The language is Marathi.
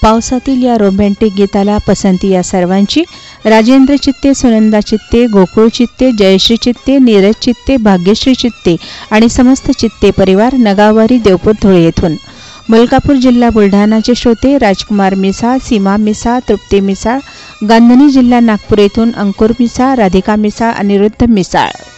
पावसातील या रोमॅन्टिक गीताला पसंती या सर्वांची राजेंद्र चित्ते, सुनंदा चित्ते, गोकुळ चित्ते, जयश्री चित्ते, नीरज चित्ते, भाग्यश्री चित्ते आणि समस्त चित्ते परिवार नगावारी देवपूर धुळे येथून। मलकापूर जिल्हा बुलढाणाचे श्रोते राजकुमार मिसाळ, सीमा मिसाळ, तृप्ती मिसाळ, गांधणी जिल्हा नागपूर येथून अंकुर मिसाळ, राधिका मिसाळ, अनिरुद्ध मिसाळ।